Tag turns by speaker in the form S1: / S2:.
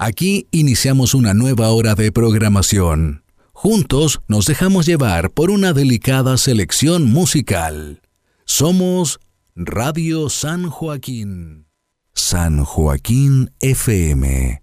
S1: Aquí iniciamos una nueva hora de programación. Juntos nos dejamos llevar por una delicada selección musical. Somos Radio San Joaquín. San Joaquín FM